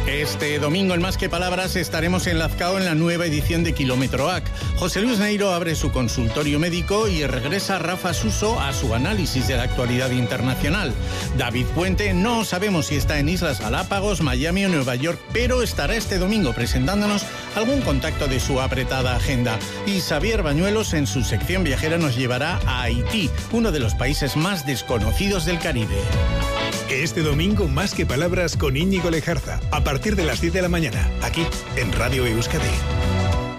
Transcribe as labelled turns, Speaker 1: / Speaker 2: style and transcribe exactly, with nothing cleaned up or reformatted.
Speaker 1: Este domingo en Más que Palabras estaremos en Lazcao en la nueva edición de Kilómetro A C. José Luis Neiro abre su consultorio médico y regresa Rafa Suso a su análisis de la actualidad internacional. David Puente no sabemos si está en Islas Galápagos, Miami o Nueva York, pero estará este domingo presentándonos algún contacto de su apretada agenda. Y Xavier Bañuelos en su sección viajera nos llevará a Haití, uno de los países más desconocidos del Caribe.
Speaker 2: Este domingo, Más que Palabras con Íñigo Lejarza, a partir de las diez de la mañana, aquí en Radio Euskadi.